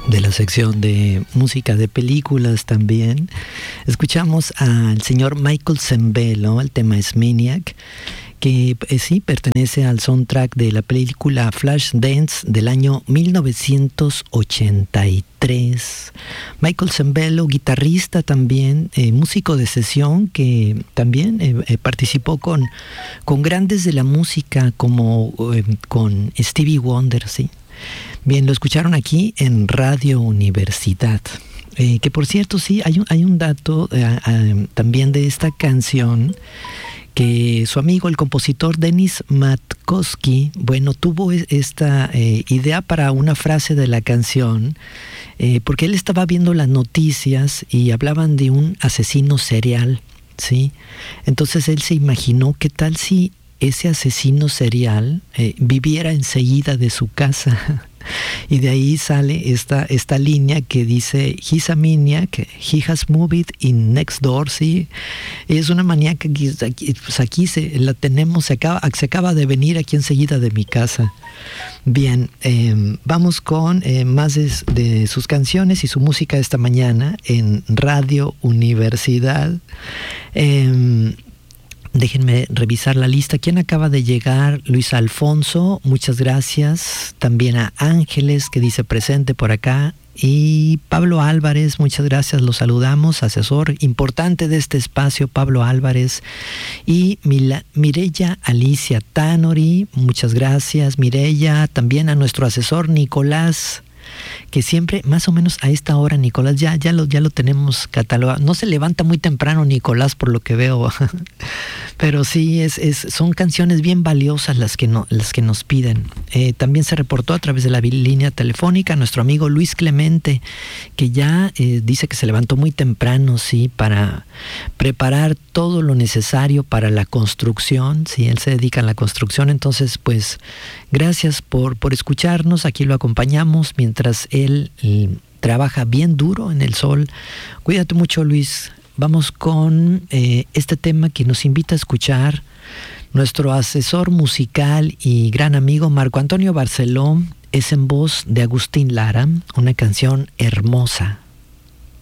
de la sección de música de películas también. Escuchamos al señor Michael Sembello, el tema es Maniac, que sí pertenece al soundtrack de la película Flashdance del año 1983. Michael Sembello, guitarrista también, músico de sesión, que también participó con grandes de la música como con Stevie Wonder, ¿sí? Bien, lo escucharon aquí en Radio Universidad. Que por cierto, sí, hay un dato también de esta canción, que su amigo, el compositor Denis Matkowski, bueno, tuvo esta idea para una frase de la canción, porque él estaba viendo las noticias y hablaban de un asesino serial, ¿sí? Entonces él se imaginó, ¿qué tal si ese asesino serial viviera enseguida de su casa? Y de ahí sale esta línea que dice: he's a maniac, he has moved in next door, ¿sí? Es una maníaca que pues aquí la tenemos, se acaba de venir aquí enseguida de mi casa. Bien, vamos con más de sus canciones y su música esta mañana en Radio Universidad. Déjenme revisar la lista. ¿Quién acaba de llegar? Luis Alfonso, muchas gracias. También a Ángeles, que dice presente por acá. Y Pablo Álvarez, muchas gracias, lo saludamos, asesor importante de este espacio, Pablo Álvarez. Y Mireya Alicia Tanori, muchas gracias, Mireya. También a nuestro asesor Nicolás, que siempre, más o menos a esta hora, Nicolás, ya lo tenemos catalogado. No se levanta muy temprano Nicolás, por lo que veo, pero sí, son canciones bien valiosas las que nos piden. También se reportó a través de la línea telefónica nuestro amigo Luis Clemente, que ya dice que se levantó muy temprano, sí, para preparar todo lo necesario para la construcción. Sí, él se dedica a la construcción, entonces pues gracias por escucharnos. Aquí lo acompañamos mientras él trabaja bien duro en el sol. Cuídate mucho, Luis. Vamos con este tema que nos invita a escuchar nuestro asesor musical y gran amigo Marco Antonio Barceló. Es en voz de Agustín Lara, una canción hermosa.